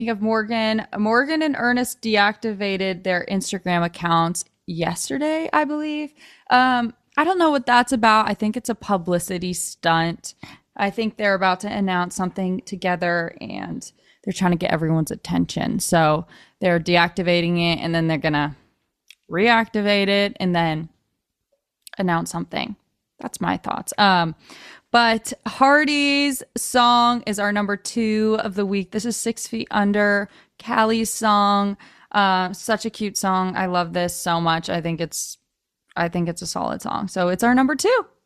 of Morgan and Ernest deactivated their Instagram accounts yesterday, I believe. I don't know what that's about. I think it's a publicity stunt. I think they're about to announce something together and they're trying to get everyone's attention. So they're deactivating it and then they're going to reactivate it and then announce something. That's my thoughts. But Hardy's song is our number 2 of the week. This is 6 Feet Under, Callie's song. Such a cute song. I love this so much. I think it's a solid song. So it's our number 2.